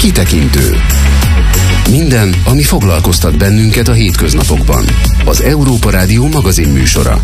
Kitekintő. Minden, ami foglalkoztat bennünket a hétköznapokban. Az Európa Rádió magazin műsora.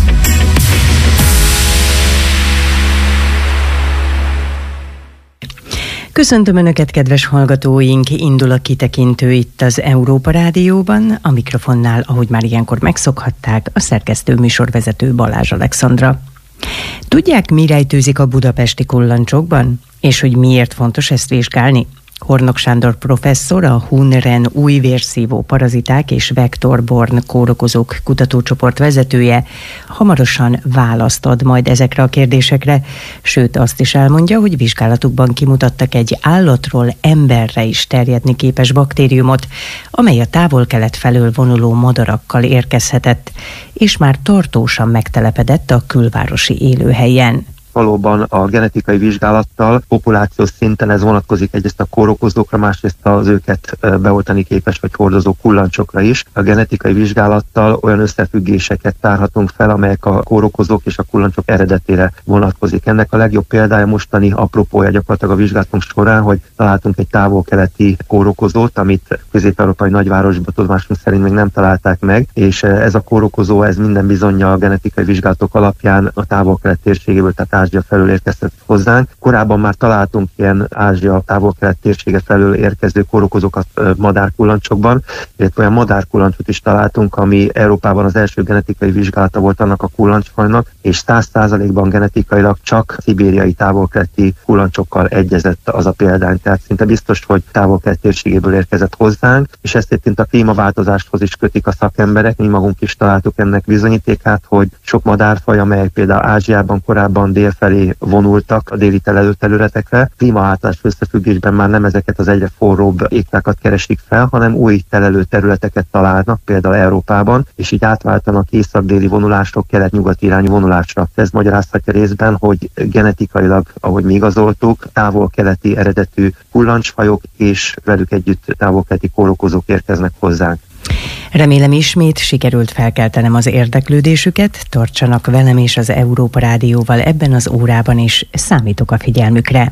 Köszöntöm Önöket, kedves hallgatóink! Indul a Kitekintő itt az Európa Rádióban. A mikrofonnál, ahogy már ilyenkor megszokhatták, a szerkesztő műsorvezető Balázs Alexandra. Tudják, mi rejtőzik a budapesti kullancsokban? És hogy miért fontos ezt vizsgálni? Hornok Sándor professzor, a HUNREN új vérszívó paraziták és vektorborn kórokozók kutatócsoport vezetője hamarosan választ ad majd ezekre a kérdésekre, sőt azt is elmondja, hogy vizsgálatukban kimutattak egy állatról emberre is terjedni képes baktériumot, amely a Távol-Kelet felől vonuló madarakkal érkezhetett, és már tartósan megtelepedett a külvárosi élőhelyen. Valóban a genetikai vizsgálattal populációs szinten ez vonatkozik egyrészt a kórokozókra, másrészt az őket beoltani képes vagy hordozó kullancsokra is. A genetikai vizsgálattal olyan összefüggéseket tárhatunk fel, amelyek a kórokozók és a kullancsok eredetére vonatkozik. Ennek a legjobb példája mostani apropója gyakorlatilag a vizsgálatunk során, hogy találtunk egy távol-keleti kórokozót, amit közép-európai nagyvárosban tudomásunk szerint még nem találták meg, és ez a kórokozó, ez minden bizonnyal a genetikai vizsgálatok alapján a Távol-Kelet térségéből, tehát Ázsia felől érkezett hozzánk. Korábban már találtunk ilyen Ázsia Távol-Kelet térsége felől érkező kórokozókat madárkullancsokban, illetve olyan madárkullancsot is találtunk, ami Európában az első genetikai vizsgálata volt annak a kullancsfajnak, és 100%-ban genetikailag csak szibériai távol-keleti kullancsokkal egyezett az a példány. Tehát szinte biztos, hogy Távol-Kelet térségéből érkezett hozzánk, és ezt egyébként a klímaváltozáshoz is kötik a szakemberek. Mi magunk is találtuk ennek bizonyítékát, hogy sok madárfaj, amelyek például Ázsiában korábban dél felé vonultak a déli telelőterületekre. Klímaváltozás összefüggésben már nem ezeket az egyre forróbb éktákat keresik fel, hanem új telelőterületeket találnak, például Európában, és így átváltanak észak-déli vonulásról kelet-nyugati irányú vonulásra. Ez magyarázhatja részben, hogy genetikailag, ahogy mi igazoltuk, távol-keleti eredetű kullancsfajok és velük együtt távol-keleti kórokozók érkeznek hozzánk. Remélem ismét sikerült felkeltenem az érdeklődésüket, tartsanak velem és az Európa Rádióval ebben az órában is, számítok a figyelmükre.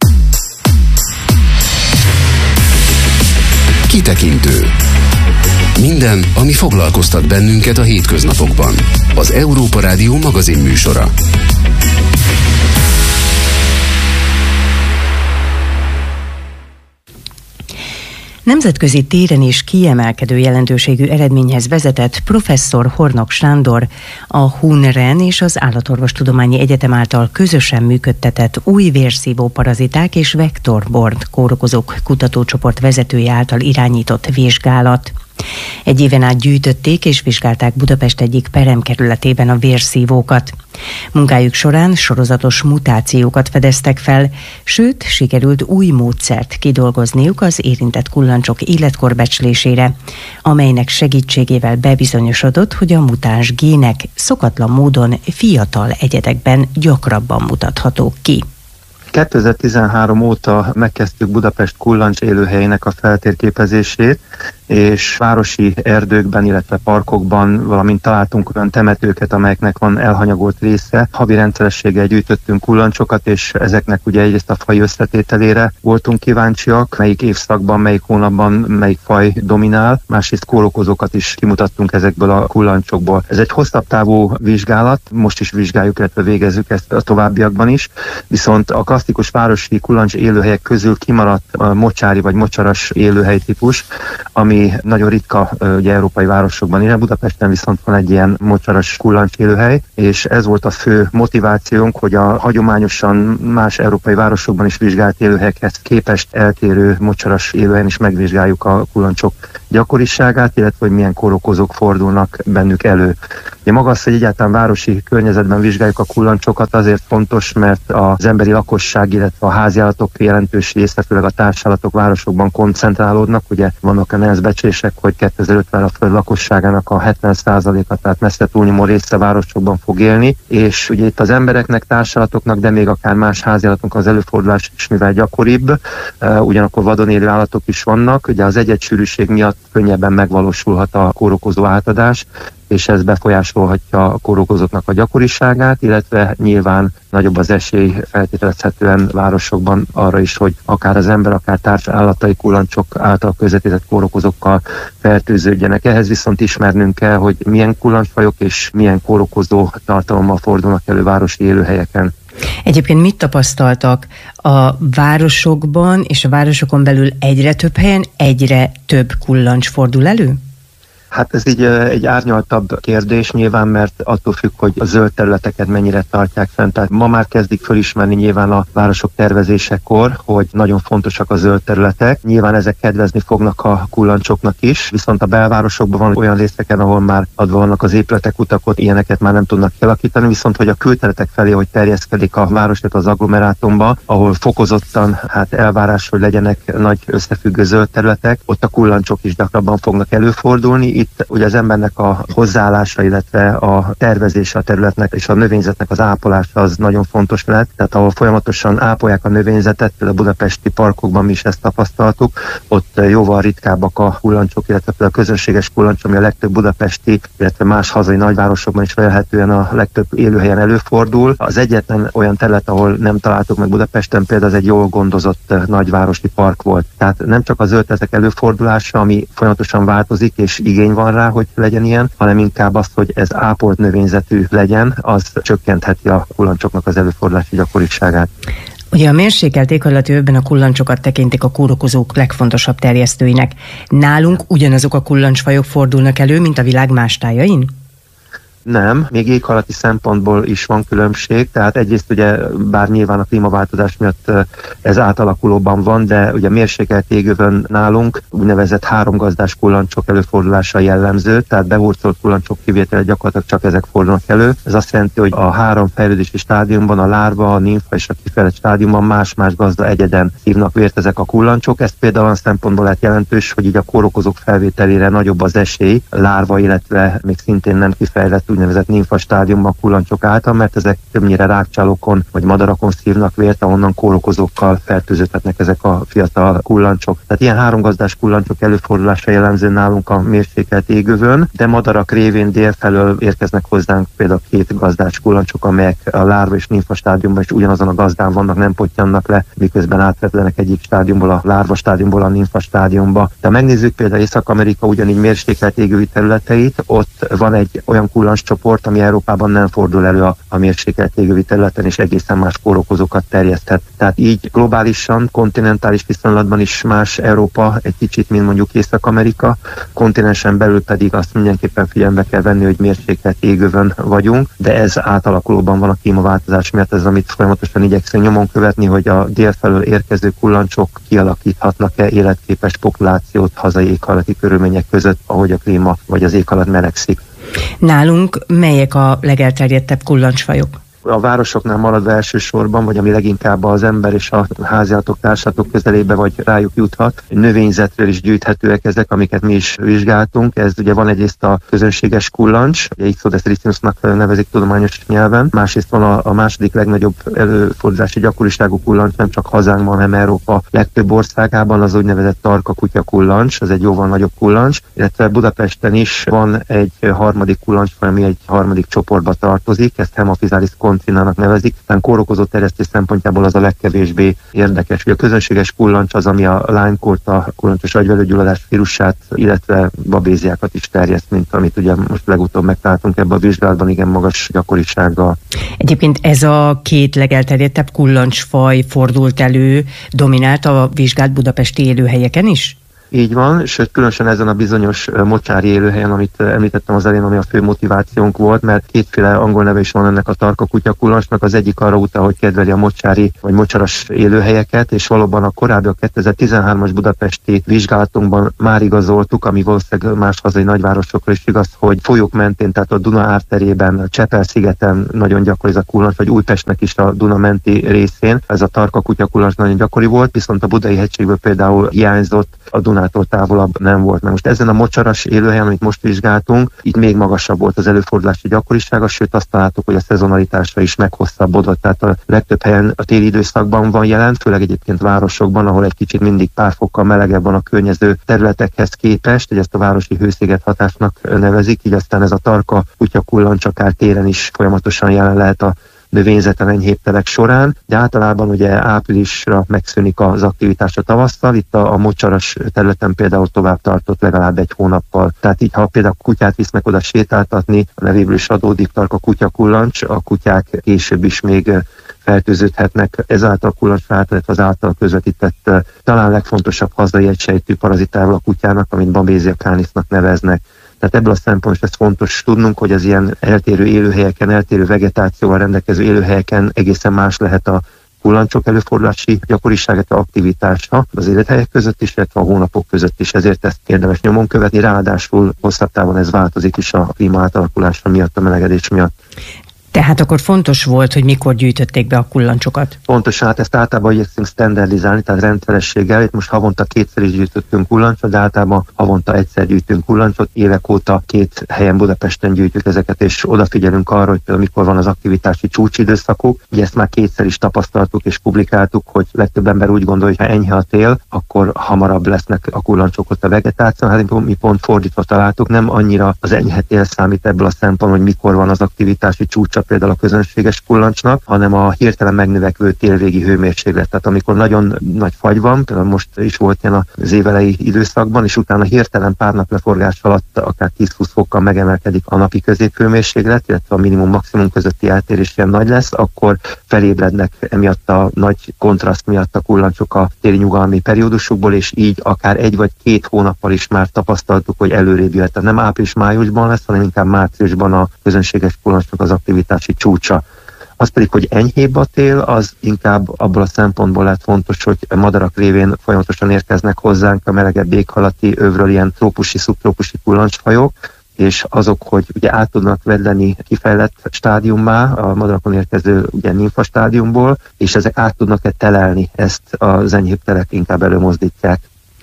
Kitekintő. Minden, ami foglalkoztat bennünket a hétköznapokban. Az Európa Rádió magazin műsora. Nemzetközi téren is kiemelkedő jelentőségű eredményhez vezetett professzor Hornok Sándor, a HUNREN és az Állatorvostudományi Egyetem által közösen működtetett új vérszívó paraziták és vektorborn kórokozók kutatócsoport vezetője által irányított vizsgálat. Egy éven át gyűjtötték és vizsgálták Budapest egyik peremkerületében a vérszívókat. Munkájuk során sorozatos mutációkat fedeztek fel, sőt, sikerült új módszert kidolgozniuk az érintett kullancsok életkorbecslésére, amelynek segítségével bebizonyosodott, hogy a mutáns gének szokatlan módon fiatal egyedekben gyakrabban mutathatók ki. 2013 óta megkezdtük Budapest kullancs élőhelyének a feltérképezését, és városi erdőkben, illetve parkokban, valamint találtunk olyan temetőket, amelyeknek van elhanyagolt része. Havi rendszerességgel gyűjtöttünk kullancsokat, és ezeknek ugye egyrészt a faj összetételére voltunk kíváncsiak, melyik évszakban, melyik hónapban, melyik faj dominál, másrészt kórokozókat is kimutattunk ezekből a kullancsokból. Ez egy hosszabb távú vizsgálat, most is vizsgáljuk, illetve végezzük ezt a továbbiakban is, viszont a klasszikus városi kullancs élőhelyek közül kimaradt a mocsári vagy mocsaras élőhelytípus, ami nagyon ritka ugye, európai városokban is. Budapesten viszont van egy ilyen mocsaras kullancs élőhely, és ez volt a fő motivációnk, hogy a hagyományosan más európai városokban is vizsgált élőhelyekhez képest eltérő mocsaras élőhelyen is megvizsgáljuk a kullancsok gyakoriságát, illetve hogy milyen kórokozók fordulnak bennük elő. Ugye maga az, hogy egyáltalán városi környezetben vizsgáljuk a kullancsokat, azért fontos, mert az emberi lakosság, illetve a háziállatok jelentős része, főleg a társállatok városokban koncentrálódnak. Ugye vannak a becslések, hogy 2050 a föld lakosságának a 70%-a, tehát messze túlnyomó része városokban fog élni, és ugye itt az embereknek, társállatoknak, de még akár más háziállatoknak az előfordulás is mivel gyakoribb, ugyanakkor vadon élő állatok is vannak, ugye az egyedssűrűség miatt könnyebben megvalósulhat a kórokozó átadás, és ez befolyásolhatja a kórokozóknak a gyakoriságát, illetve nyilván nagyobb az esély feltételezhetően városokban arra is, hogy akár az ember, akár társ állatai kullancsok által közvetített kórokozókkal fertőződjenek. Ehhez viszont ismernünk kell, hogy milyen kullancsfajok és milyen kórokozó tartalommal fordulnak elő városi élőhelyeken. Egyébként mit tapasztaltak a városokban és a városokon belül egyre több helyen egyre több kullancs fordul elő? Hát ez így egy árnyaltabb kérdés nyilván, mert attól függ, hogy a zöld területeket mennyire tartják fent. Tehát ma már kezdik fölismerni nyilván a városok tervezésekor, hogy nagyon fontosak a zöld területek. Nyilván ezek kedvezni fognak a kullancsoknak is, viszont a belvárosokban van olyan részeken, ahol már adva vannak az épületek, utakot, ilyeneket már nem tudnak kialakítani, viszont hogy a külterületek felé, hogy terjeszkedik a város, az agglomerátumba, ahol fokozottan elvárás, hogy legyenek nagy összefüggő zöld területek, ott a kullancsok is gyakrabban fognak előfordulni. Itt ugye az embernek a hozzáállása, illetve a tervezése a területnek és a növényzetnek az ápolása az nagyon fontos lehet. Tehát ahol folyamatosan ápolják a növényzetet, például a budapesti parkokban mi is ezt tapasztaltuk, ott jóval ritkábbak a kullancsok, illetve a közönséges kullancs, ami a legtöbb budapesti, illetve más hazai nagyvárosokban is vélhetően a legtöbb élőhelyen előfordul. Az egyetlen olyan terület, ahol nem találtuk meg Budapesten, például az egy jól gondozott nagyvárosi park volt. Tehát nem csak a zöld területek előfordulása, ami folyamatosan változik és igény van rá, hogy legyen ilyen, hanem inkább az, hogy ez ápolt növényzetű legyen, az csökkentheti a kullancsoknak az előfordulási gyakoriságát. Ugye a mérsékelt éghajlati övben a kullancsokat tekintik a kórokozók legfontosabb terjesztőinek. Nálunk ugyanazok a kullancsfajok fordulnak elő, mint a világ más tájain? Nem, még éghajlati szempontból is van különbség, tehát egyrészt ugye, bár nyilván a klímaváltozás miatt ez átalakulóban van, de ugye mérsékelt égövön nálunk úgynevezett háromgazdás kullancsok előfordulása jellemző, tehát behurcolt kullancsok kivétele gyakorlatilag csak ezek fordulnak elő. Ez azt jelenti, hogy a három fejlődési stádiumban, a lárva, a nimfa és a kifejlett stádiumban más-más gazda egyeden szívnak vért ezek a kullancsok. Ez például olyan szempontból lehet jelentős, hogy így a kórokozók felvételére nagyobb az esély, lárva, illetve még szintén nem kifejlett úgynevezett nimfa stádiumban kullancsok által, mert ezek többnyire rákcsálókon vagy madarakon szívnak vért, ahonnan kórokozókkal fertőződhetnek ezek a fiatal kullancsok. Tehát ilyen háromgazdás kullancsok előfordulása jellemző nálunk a mérsékelt égövön, de madarak révén délfelől érkeznek hozzánk például két gazdás kullancsok, amelyek a lárva és nimfa stádiumban is ugyanazon a gazdán vannak, nem pottyannak le, miközben átvetlenek egyik stádiumból a lárva stádiumból a nimfa stádiumba. De megnézzük például Észak-Amerika ugyanígy mérsékelt égövi területeit, ott van egy olyan kullancscsoport, ami Európában nem fordul elő a mérsékelt égövi területen, és egészen más kórokozókat terjeszthet. Tehát így globálisan, kontinentális viszonylatban is más Európa egy kicsit, mint mondjuk Észak-Amerika, kontinensen belül pedig azt mindenképpen figyelembe kell venni, hogy mérsékelt égövön vagyunk, de ez átalakulóban van a klímaváltozás miatt, ez amit folyamatosan igyekszünk nyomon követni, hogy a délfelől érkező kullancsok kialakíthatnak-e életképes populációt hazai éghajlati körülmények között, ahogy a klíma vagy az éghajlat melegszik. Nálunk melyek a legelterjedtebb kullancsfajok? A városoknál maradva elsősorban, vagy ami leginkább az ember és a háziállatok, társatok közelébe vagy rájuk juthat. Növényzetről is gyűjthetőek ezek, amiket mi is vizsgáltunk. Ez ugye van egyrészt a közönséges kullancs, ugye Ixodes ricinusnak nevezik tudományos nyelven. Másrészt van a második legnagyobb előfordulási gyakoriságú kullancs, nem csak hazánkban, hanem Európa legtöbb országában, az úgynevezett tarka kutya kullancs, ez egy jóval nagyobb kullancs, illetve Budapesten is van egy harmadik kullancs, ami egy harmadik csoportba tartozik, ezt Hemaphysalis koncinának nevezik, tehát kórokozó terjesztés szempontjából az a legkevésbé érdekes. Ugye a közönséges kullancs az, ami a Lyme-kórt, a kullancsos agyvelőgyulladás vírusát, illetve babéziákat is terjeszt, mint amit ugye most legutóbb megtaláltunk ebben a vizsgálatban, igen magas gyakorisággal. Egyébként ez a két legelterjedtebb kullancsfaj fordult elő, dominált a vizsgált budapesti élőhelyeken is? Így van, sőt különösen ezen a bizonyos mocsári élőhelyen, amit említettem az elején, ami a fő motivációnk volt, mert kétféle angol neve is van ennek a tarka kutya kullancsnak, az egyik arra utal, hogy kedveli a mocsári vagy mocsaras élőhelyeket, és valóban a korábbi a 2013-as budapesti vizsgálatunkban már igazoltuk, ami valószínűleg más hazai nagyvárosokra is igaz, hogy folyók mentén, tehát a Duna árterében, Csepel-szigeten nagyon gyakori ez a kullancs, vagy Újpestnek is a Duna menti részén. Ez a tarka kutya kullancs nagyon gyakori volt, viszont a Budai hegységből például hiányzott a Duna zónától távolabb nem volt. Mert most ezen a mocsaras élőhelyen, amit most vizsgáltunk, itt még magasabb volt az előfordulási gyakorisága, sőt azt találtuk, hogy a szezonalitásra is meghosszabbodott. Tehát a legtöbb helyen a téli időszakban van jelen, főleg egyébként városokban, ahol egy kicsit mindig pár fokkal melegebb van a környező területekhez képest, hogy ezt a városi hősziget hatásnak nevezik, így aztán ez a tarka kutyakullancs akár téren is folyamatosan jelen lehet a növényzeten enyhébb telek során, de általában ugye áprilisra megszűnik az aktivitás a tavasszal, itt a mocsaras területen például tovább tartott legalább egy hónappal. Tehát így, ha például kutyát visznek oda sétáltatni, a nevéből is adódik tarka kutyakullancs, a kutyák később is még fertőződhetnek ezáltal a kullancsra, illetve az által közvetített talán legfontosabb hazai egysejtű parazitával a kutyának, amit Babesia canisnak neveznek. Tehát ebből a szempontból ez fontos tudnunk, hogy az ilyen eltérő élőhelyeken, eltérő vegetációval rendelkező élőhelyeken egészen más lehet a kullancsok előfordulási gyakoriságát, aktivitása az élethelyek között is, illetve a hónapok között is. Ezért ezt érdemes nyomon követni, ráadásul hosszabb távon ez változik is a klíma átalakulása miatt, a melegedés miatt. Tehát akkor fontos volt, hogy mikor gyűjtötték be a kullancsokat? Pontosan, hát ezt általában igyekszünk standardizálni, tehát rendszerességgel. Itt most havonta 2-szer is gyűjtöttünk kullancsot, de általában havonta 1-szer gyűjtünk kullancsot. Évek óta 2 helyen Budapesten gyűjtjük ezeket, és odafigyelünk arra, hogy például mikor van az aktivitási csúcsidőszakuk. Ugye ezt már 2-szer is tapasztaltuk és publikáltuk, hogy legtöbb ember úgy gondolja, hogy ha enyhe a tél, akkor hamarabb lesznek a kullancsok ott a vegetáció. Hát mi pont fordítva találtuk, nem annyira az enyhe tél számít ebből a szempontból, hogy mikor van az aktivitási csúcsa például a közönséges kullancsnak, hanem a hirtelen megnövekvő télvégi hőmérséklet. Tehát amikor nagyon nagy fagy van, például most is volt ilyen az évelei időszakban, és utána hirtelen pár nap leforgás alatt akár 10-20 fokkal megemelkedik a napi középhőmérséklet, illetve a minimum-maximum közötti eltérés ilyen nagy lesz, akkor felébrednek emiatt a nagy kontraszt miatt a kullancsok a téli nyugalmi periódusukból, és így akár 1 vagy 2 hónappal is már tapasztaltuk, hogy előrébb jöhet. Tehát nem április-májusban lesz, hanem inkább márciusban a közönséges kullancsnak az aktivitási csúcsa. Az pedig, hogy enyhébb a tél, az inkább abból a szempontból lehet fontos, hogy madarak révén folyamatosan érkeznek hozzánk a melegebb éghajlati övről ilyen trópusi, szubtrópusi kullancsfajok, és azok, hogy ugye át tudnak vedleni kifejlett stádiummá, a madarakon érkező ugye nimfa stádiumból, és ezek át tudnak-e telelni, ezt az enyhébb telek inkább előmozdítják.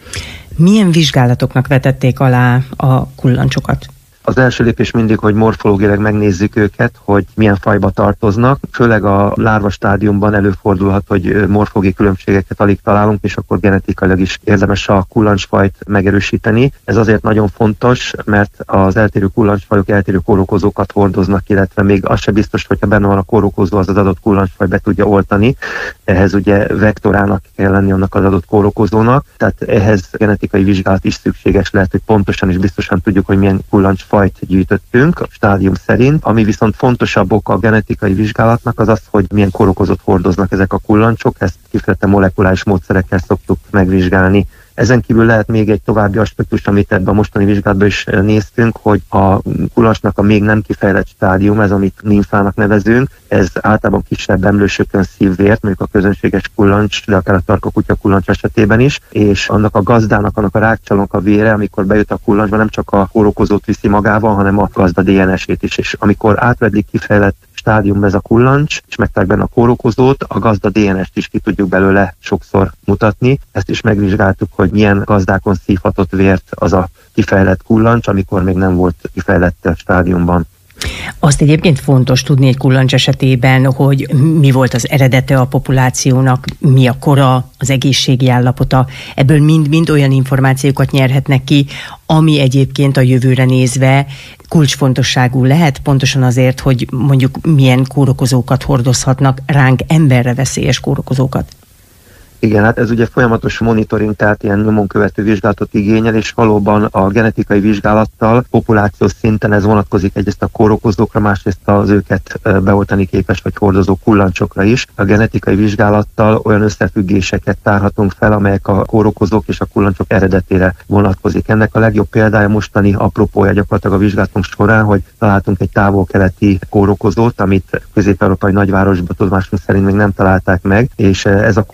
Milyen vizsgálatoknak vetették alá a kullancsokat? Az első lépés mindig, hogy morfológiailag megnézzük őket, hogy milyen fajba tartoznak. Főleg a lárva stádiumban előfordulhat, hogy morfológiai különbségeket alig találunk, és akkor genetikailag is érdemes a kullancsfajt megerősíteni. Ez azért nagyon fontos, mert az eltérő kullancsfajok eltérő kórokozókat hordoznak, illetve még az sem biztos, hogyha benne van a kórokozó, az adott kullancsfaj be tudja oltani. Ehhez ugye vektorának kell lenni annak az adott kórokozónak, tehát ehhez genetikai vizsgálat is szükséges lehet, hogy pontosan és biztosan tudjuk, hogy milyen kullancsfajt gyűjtöttünk a stádium szerint. Ami viszont fontosabb oka a genetikai vizsgálatnak az az, hogy milyen kórokozót hordoznak ezek a kullancsok, ezt kifejezetten molekuláris módszerekkel szoktuk megvizsgálni. Ezen kívül lehet még egy további aspektus, amit ebben a mostani vizsgálatban is néztünk, hogy a kullancsnak a még nem kifejlett stádium, ez amit nimfának nevezünk, ez általában kisebb emlősökön szív vért, mondjuk a közönséges kullancs, de akár a tarka kutya kullancs esetében is, és annak a gazdának, annak a rákcsalónak a vére, amikor bejut a kullancsba, nem csak a kórokozót viszi magával, hanem a gazda DNS-ét is. És amikor átvedlik kifejlett stádiumban ez a kullancs, és megtalálják benne a kórokozót, a gazda DNS-t is ki tudjuk belőle sokszor mutatni. Ezt is megvizsgáltuk, hogy milyen gazdákon szívhatott vért az a kifejlett kullancs, amikor még nem volt kifejlett stádiumban. Azt egyébként fontos tudni egy kullancs esetében, hogy mi volt az eredete a populációnak, mi a kora, az egészségi állapota. Ebből mind olyan információkat nyerhetnek ki, ami egyébként a jövőre nézve kulcsfontosságú lehet, pontosan azért, hogy mondjuk milyen kórokozókat hordozhatnak ránk, emberre veszélyes kórokozókat. Igen, hát ez ugye folyamatos monitoring, tehát ilyen nyomon követő vizsgálatot igényel, és valóban a genetikai vizsgálattal populációs szinten ez vonatkozik egyrészt a kórokozókra, másrészt az őket beoltani képes vagy hordozó kullancsokra is. A genetikai vizsgálattal olyan összefüggéseket tárhatunk fel, amelyek a kórokozók és a kullancsok eredetére vonatkozik. Ennek a legjobb példája mostani apropója gyakorlatilag a vizsgálatunk során, hogy találtunk egy távol-keleti kórokozót, amit közép-európai nagyvárosban tudomásunk szerint még nem találták meg, és ez a kórokozó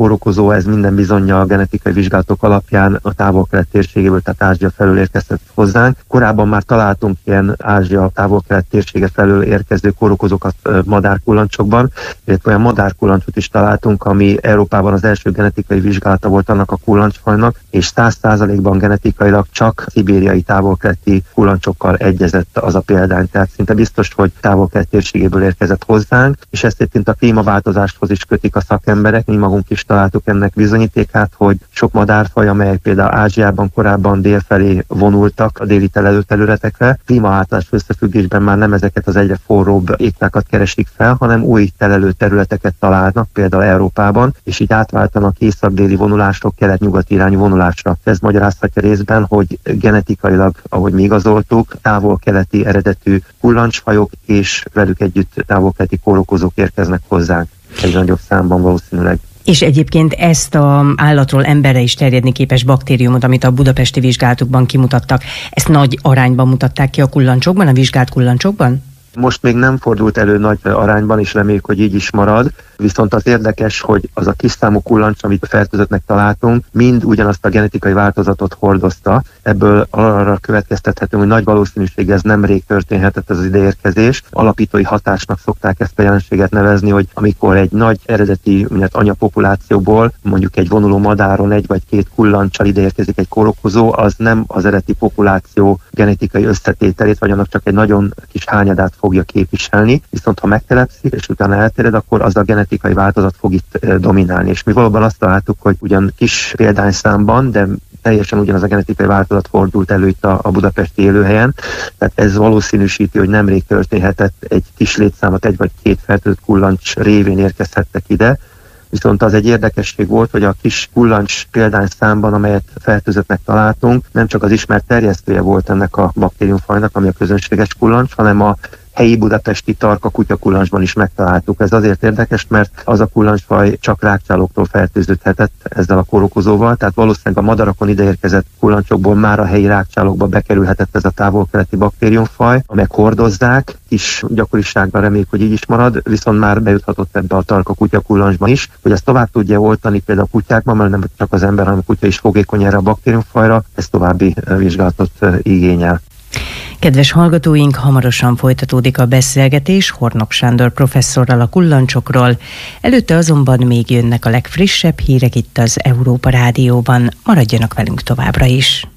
változó, ez minden bizonnyal a genetikai vizsgálatok alapján a Távol-Kelet térségéből, tehát Ázsia felől érkezett hozzánk. Korábban már találtunk ilyen Ázsia Távol-Kelet térsége felől érkező kórokozókat madárkullancsokban, illetve olyan madárkullancsot is találtunk, ami Európában az első genetikai vizsgálata volt annak a kullancsfajnak, és 100%-ban genetikailag csak szibériai távol-keleti kullancsokkal egyezett az a példány. Tehát szinte biztos, hogy Távol-Kelet térségéből érkezett hozzánk, és ezt egyébként a klímaváltozáshoz is kötik a szakemberek. Mi magunk is találtuk ennek bizonyítékát, hogy sok madárfaj, amelyek például Ázsiában korábban délfelé vonultak a déli telelőterületekre, klímaváltozás összefüggésben már nem ezeket az egyre forróbb éktákat keresik fel, hanem új telelőterületeket találnak, például Európában, és így átváltanak észak-déli vonulásról kelet-nyugati irányú vonulásra. Ez magyarázhatja részben, hogy genetikailag, ahogy mi igazoltuk, távol-keleti eredetű kullancsfajok és velük együtt távol-keleti kórokozók érkeznek hozzánk egy nagyobb számban valószínűleg. És egyébként ezt az állatról emberre is terjedni képes baktériumot, amit a budapesti vizsgálatokban kimutattak, ezt nagy arányban mutatták ki a kullancsokban, a vizsgált kullancsokban? Most még nem fordult elő nagy arányban, és reméljük, hogy így is marad. Viszont az érdekes, hogy az a kis számú kullancs, amit fertőzöttnek találtunk, mind ugyanazt a genetikai változatot hordozta. Ebből arra következtethetünk, hogy nagy valószínűség ez nemrég történhetett ez az ideérkezés. Alapítói hatásnak szokták ezt a jelenséget nevezni, hogy amikor egy nagy eredeti anyapopulációból, mondjuk egy vonuló madáron egy vagy két kullancsal ideérkezik egy kórokozó, az nem az eredeti populáció genetikai összetételét, vagy annak csak egy nagyon kis hányadát fogja képviselni, viszont ha megtelepszik, és utána eltered, akkor az a genetikai változat fog itt dominálni. És mi valóban azt találtuk, hogy ugyan kis példányszámban, de teljesen ugyanaz a genetikai változat fordult elő itt a budapesti élőhelyen. Tehát ez valószínűsíti, hogy nemrég történhetett egy kis létszámot, egy vagy két fertőzött kullancs révén érkezhettek ide. Viszont az egy érdekesség volt, hogy a kis kullancs példányszámban, amelyet fertőzöttnek találtunk, nem csak az ismert terjesztője volt ennek a baktériumfajnak, ami a közönséges kullancs, hanem a helyi budapesti tarka kutyakullancsban is megtaláltuk. Ez azért érdekes, mert az a kullancsfaj csak rákcsálóktól fertőződhetett ezzel a kórokozóval, tehát valószínűleg a madarakon ideérkezett kullancsokból már a helyi rákcsálókba bekerülhetett ez a távol-keleti baktériumfaj, amelyek hordozzák, kis gyakoriságban reméljük, hogy így is marad, viszont már bejuthatott ebbe a tarka kutyakullancsba is, hogy ezt tovább tudja oltani például a kutyákban, mert nem csak az ember, hanem a kutya is fogékony erre a baktériumfajra, ez további vizsgálatot igényel. Kedves hallgatóink, hamarosan folytatódik a beszélgetés Hornok Sándor professzorral a kullancsokról. Előtte azonban még jönnek a legfrissebb hírek itt az Európa Rádióban. Maradjanak velünk továbbra is.